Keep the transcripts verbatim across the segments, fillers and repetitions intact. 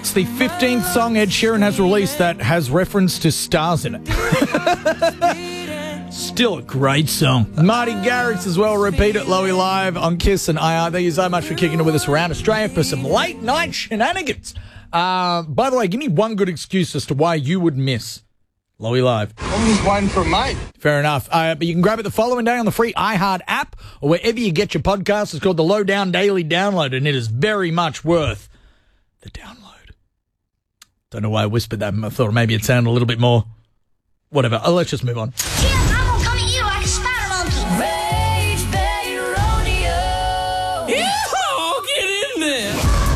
It's the fifteenth song Ed Sheeran has released that has reference to stars in it. Still a great song. Marty Garrix as well. Repeat it, Lowy Live on Kiss and I R. Thank you so much for kicking it with us around Australia for some late night shenanigans. Uh, by the way, give me one good excuse as to why you would miss Lowy Live. I'm just waiting for a mate. Fair enough. Uh, but you can grab it the following day on the free iHeart app or wherever you get your podcasts. It's called the Lowdown Daily Download, and it is very much worth the download. Don't know why I whispered that. I thought maybe it sounded a little bit more whatever. Oh, let's just move on. Yeah, I'm gonna come at you like a spider monkey. Rage Bay Rodeo. Yeah, get in there.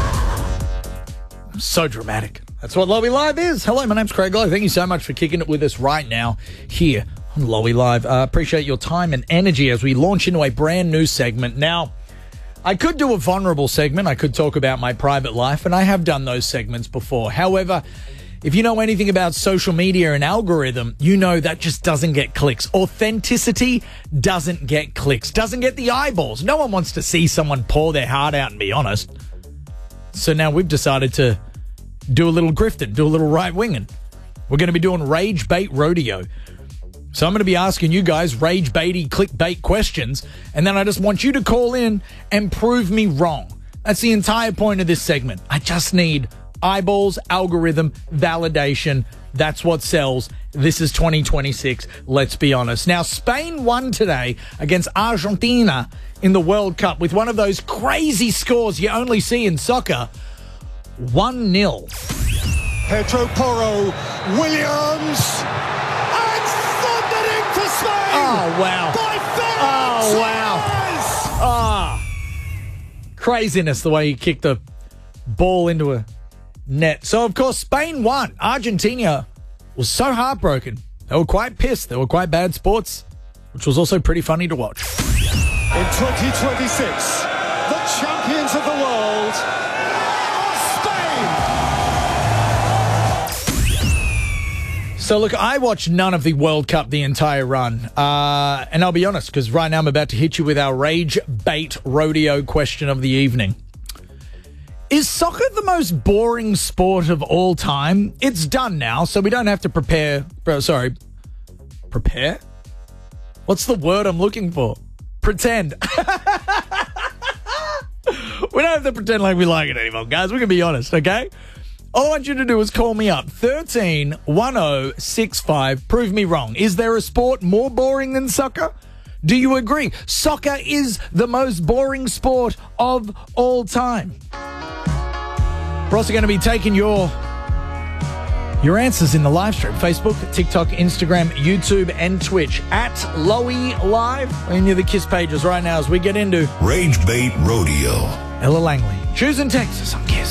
So dramatic. That's what Lowy Live is. Hello, my name's Craig Lowe. Thank you so much for kicking it with us right now here on Lowy Live. Uh, appreciate your time and energy as we launch into a brand new segment. Now, I could do a vulnerable segment. I could talk about my private life, and I have done those segments before. However, if you know anything about social media and algorithm, you know that just doesn't get clicks. Authenticity doesn't get clicks, doesn't get the eyeballs. No one wants to see someone pour their heart out and be honest. So now we've decided to do a little grifting, do a little right-winging. We're going to be doing Rage Bait Rodeo. So I'm going to be asking you guys rage baity, clickbait questions, and then I just want you to call in and prove me wrong. That's the entire point of this segment. I just need eyeballs, algorithm, validation. That's what sells. This is twenty twenty-six, let's be honest. Now, Spain won today against Argentina in the World Cup with one of those crazy scores you only see in soccer, one nil. Pedro Porro, Williams, and thundering for Spain! Oh, wow. By Oh, wow. Ah, craziness the way he kicked the ball into a net. So, of course, Spain won. Argentina was so heartbroken. They were quite pissed. They were quite bad sports, which was also pretty funny to watch. In twenty twenty-six, the champions of the world are Spain! So, look, I watched none of the World Cup the entire run. Uh, and I'll be honest, because right now I'm about to hit you with our Rage Bait Rodeo question of the evening. Is soccer the most boring sport of all time? It's done now, so we don't have to prepare. Bro, sorry. Prepare? What's the word I'm looking for? Pretend. We don't have to pretend like we like it anymore, guys. We can be honest, okay? All I want you to do is call me up. thirteen one oh six five. Prove me wrong. Is there a sport more boring than soccer? Do you agree? Soccer is the most boring sport of all time. We're also going to be taking your your answers in the live stream. Facebook, TikTok, Instagram, YouTube, and Twitch at Lowy Live. And you're the Kiss pages right now as we get into Rage Bait Rodeo. Ella Langley. Choosing Texas on Kiss.